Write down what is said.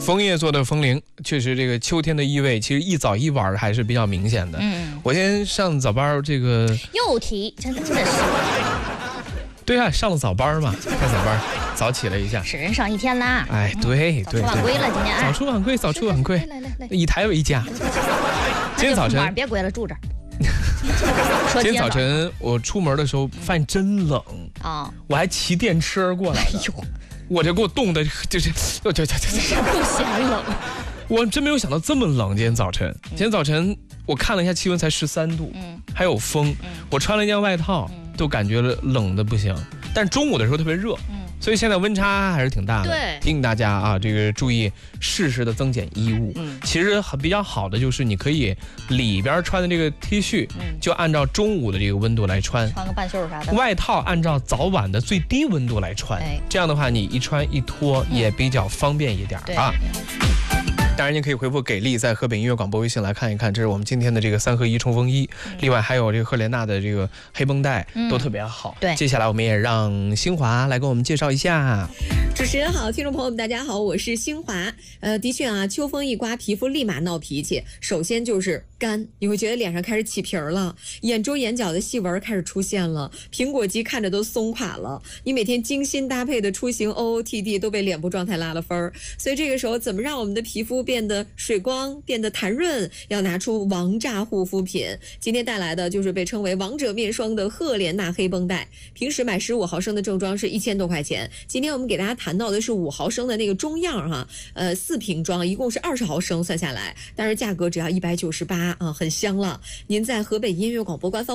枫叶做的风铃，确实这个秋天的意味，其实一早一晚还是比较明显的。我今天上早班，这个又提，真的是。 对啊，上了早班嘛，上早班，早起了一下， 是人上一天啦。 哎，对对， 早出晚归了，今天早出晚归，早出晚归， 来， 以台为家。今天早晨别归了，住这儿。 今天早晨我出门的时候发现真冷啊，我还骑电车过来的。哎呦，我这给我冻的，就是不嫌冷。 我真没有想到这么冷。今天早晨我看了一下气温才13度，还有风，我穿了一件外套，都感觉冷的不行。但是中午的时候特别热，所以现在温差还是挺大的。 对， 提醒大家啊，这个注意适时的增减衣物。其实比较好的就是你可以里边穿的这个 T 恤，就按照中午的这个温度来穿个半袖啥的。 外套按照早晚的最低温度来穿，这样的话你一穿一脱也比较方便一点啊。当然，您可以回复给力，在河北音乐广播微信来看一看，这是我们今天的这个3合1冲锋衣，另外还有这个赫莲娜的这个黑绷带，都特别好。 对， 接下来我们也让新华来给我们介绍一下。 主持人好，听众朋友们大家好，我是新华。的确啊，秋风一刮，皮肤立马闹脾气。首先就是干，你会觉得脸上开始起皮了，眼周眼角的细纹开始出现了，苹果肌看着都松垮了。你每天精心搭配的出行 OOTD 都被脸部状态拉了分，所以这个时候怎么让我们的皮肤变得水光，变得弹润，要拿出王炸护肤品。今天带来的就是被称为王者面霜的赫莲娜黑绷带。平时买15毫升的正装是1000多块钱，今天我们给大家谈到的是5毫升的那个中样哈，4瓶装，一共是20毫升算下来，但是价格只要198啊，很香了。您在河北音乐广播官方